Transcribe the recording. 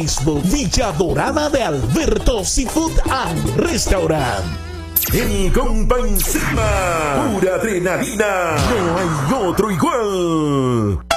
Facebook Villa Dorada de Alberto Seafood and Restaurant. El compa encima, pura adrenalina, no hay otro igual.